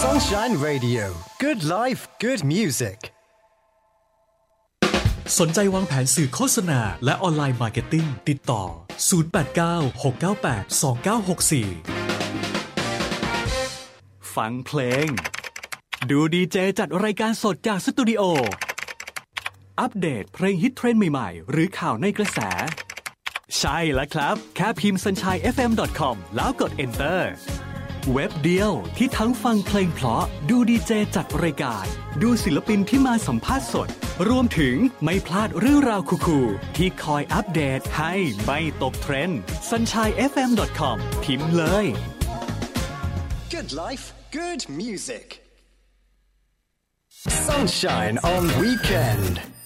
Sunshine Radio Good Life Good Music สนใจวางแผนสื่อโฆษณาและออนไลน์มาร์เก็ตติ้งติดต่อ089 698 2964ฟังเพลงดูดีเจจัดรายการสดจากสตูดิโออัปเดตเพลงฮิตเทรนด์ใหม่ๆหรือข่าวในกระแสใช่แล้วครับแค่พิมพ์ sunshinefm.com แล้วกด enter เว็บเดียวที่ทั้งฟังเพลงเพราะดูดีเจจัดรายการดูศิลปินที่มาสัมภาษณ์สดรวมถึงไม่พลาดเรื่องราวคูลๆที่คอยอัปเดตให้ไม่ตกเทรนด์ sunshinefm.com พิมพ์เลย Good Life Good Music Sunshine on Weekend